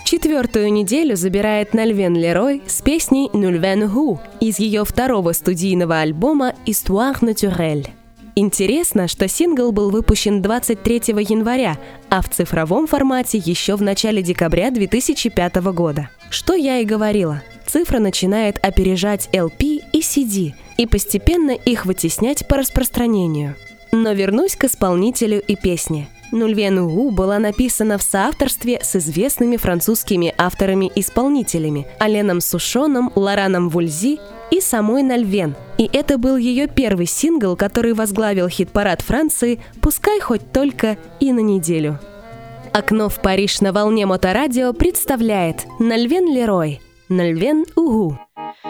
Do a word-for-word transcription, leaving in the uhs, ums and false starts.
Четвертую неделю забирает Нальвен Лерой с песней «Nulven Hu» из ее второго студийного альбома «Histoire naturelle». Интересно, что сингл был выпущен двадцать третьего января, а в цифровом формате еще в начале декабря две тысячи пятого года. Что я и говорила, цифра начинает опережать эл пи и си ди и постепенно их вытеснять по распространению. Но вернусь к исполнителю и песне. «Nulven Hu» была написана в соавторстве с известными французскими авторами-исполнителями Аленом Сушоном, Лораном Вульзи и самой Нальвен. И это был ее первый сингл, который возглавил хит-парад Франции, пускай хоть только и на неделю. «Окно в Париж» на волне Моторадио представляет Нальвен Лерой «Nulven Hu».